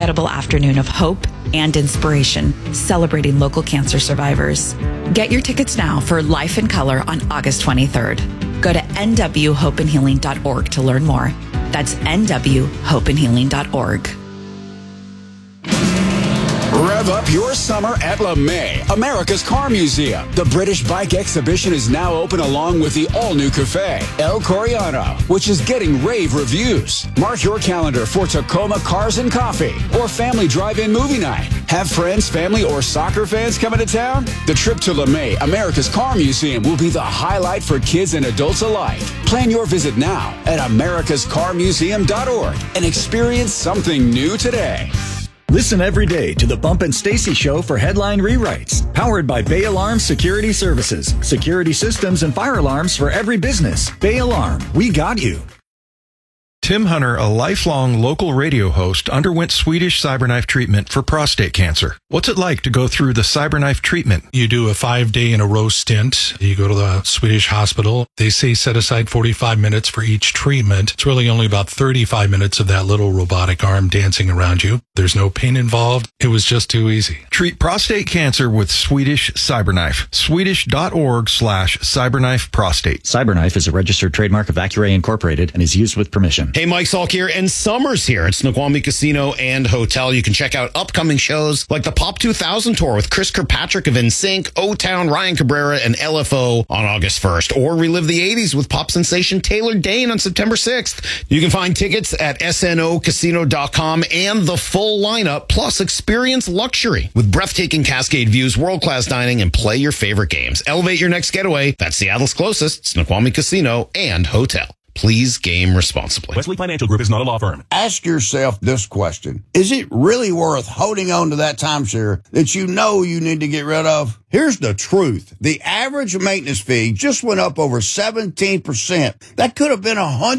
unforgettable afternoon of hope and inspiration, celebrating local cancer survivors. Get your tickets now for Life in Color on August 23rd. Go to nwhopeandhealing.org to learn more. That's nwhopeandhealing.org. Rev up your summer at LeMay, America's Car Museum. The British Bike Exhibition is now open along with the all-new cafe, El Coriano, which is getting rave reviews. Mark your calendar for Tacoma Cars and Coffee or family drive-in movie night. Have friends, family, or soccer fans coming to town? The trip to LeMay, America's Car Museum will be the highlight for kids and adults alike. Plan your visit now at americascarmuseum.org and experience something new today. Listen every day to the Bump and Stacy Show for headline rewrites. Powered by Bay Alarm Security Services. Security systems and fire alarms for every business. Bay Alarm, we got you. Tim Hunter, a lifelong local radio host, underwent Swedish CyberKnife treatment for prostate cancer. What's it like to go through the CyberKnife treatment? You do a 5-day-in-a-row stint. You go to the Swedish hospital. They say set aside 45 minutes for each treatment. It's really only about 35 minutes of that little robotic arm dancing around you. There's no pain involved. It was just too easy. Treat prostate cancer with Swedish CyberKnife. Swedish.org/CyberKnife Prostate. CyberKnife is a registered trademark of Accuray Incorporated and is used with permission. Hey, Mike Salk here, and summer's here at Snoqualmie Casino and Hotel. You can check out upcoming shows like the Pop 2000 Tour with Chris Kirkpatrick of NSYNC, O-Town, Ryan Cabrera, and LFO on August 1st, or relive the 80s with pop sensation Taylor Dayne on September 6th. You can find tickets at snocasino.com and the full lineup, plus experience luxury with breathtaking Cascade views, world-class dining, and play your favorite games. Elevate your next getaway. That's Seattle's closest, Snoqualmie Casino and Hotel. Please game responsibly. Wesley Financial Group is not a law firm. Ask yourself this question. Is it really worth holding on to that timeshare that you know you need to get rid of? Here's the truth. The average maintenance fee just went up over 17%. That could have been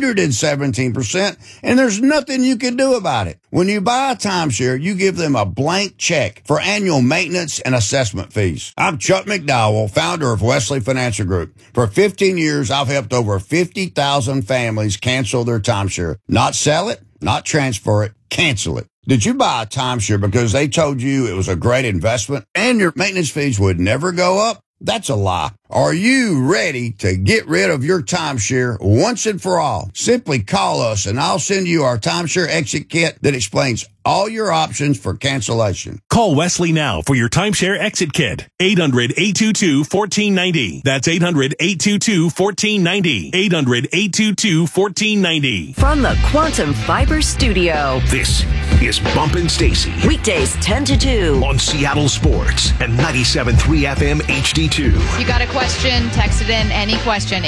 117%, and there's nothing you can do about it. When you buy a timeshare, you give them a blank check for annual maintenance and assessment fees. I'm Chuck McDowell, founder of Wesley Financial Group. For 15 years, I've helped over 50,000 families cancel their timeshare. Not sell it, not transfer it, cancel it. Did you buy a timeshare because they told you it was a great investment and your maintenance fees would never go up? That's a lie. Are you ready to get rid of your timeshare once and for all? Simply call us and I'll send you our timeshare exit kit that explains all your options for cancellation. Call Wesley now for your timeshare exit kit. 800-822-1490. That's 800-822-1490. 800-822-1490. From the Quantum Fiber Studio. This is Bumpin' Stacy. Weekdays 10 to 2. On Seattle Sports and 97.3 FM HD2. You got a question? Text it in. Any question.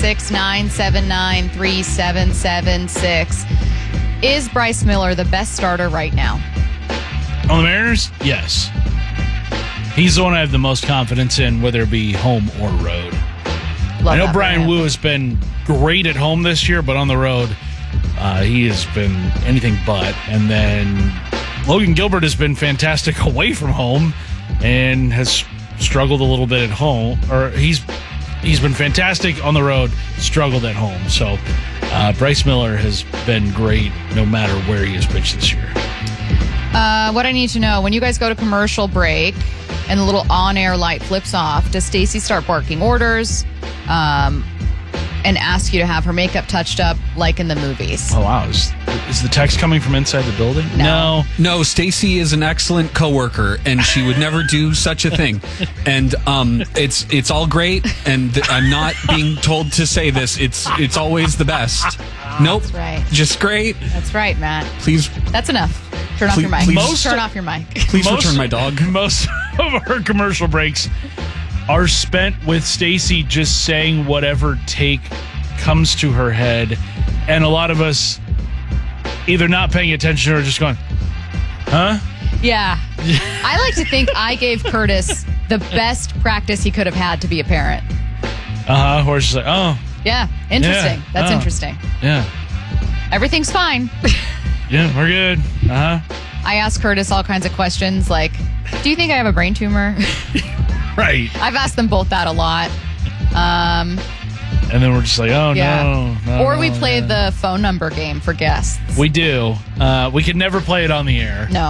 866-979-3776. Is Bryce Miller the best starter right now? On the Mariners? Yes. He's the one I have the most confidence in, whether it be home or road. I know Brian Wu has been great at home this year, but on the road, he has been anything but. And then Logan Gilbert has been fantastic away from home and has struggled a little bit at home. Or he's been fantastic on the road, struggled at home. So Bryce Miller has been great no matter where he has pitched this year. What I need to know, when you guys go to commercial break and the little on-air light flips off, does Stacy start barking orders and ask you to have her makeup touched up like in the movies? Oh, wow. Is the text coming from inside the building? No. No, Stacy is an excellent coworker, and she would never do such a thing. And it's all great, and I'm not being told to say this. It's always the best. Nope. That's right. Just great. That's right, Matt. Please. That's enough. Turn off your mic. Turn off your mic. Please return my dog. Most of our commercial breaks are spent with Stacy just saying whatever take comes to her head, and a lot of us either not paying attention or just going, huh? Yeah. I like to think I gave Curtis the best practice he could have had to be a parent. Or it's just like, oh. Yeah, interesting. Yeah. That's interesting. Yeah. Everything's fine. Yeah, we're good. I ask Curtis all kinds of questions like, do you think I have a brain tumor? Right. I've asked them both that a lot. And then we're just like, oh, yeah. no. Or we play the phone number game for guests. We do. We could never play it on the air. No.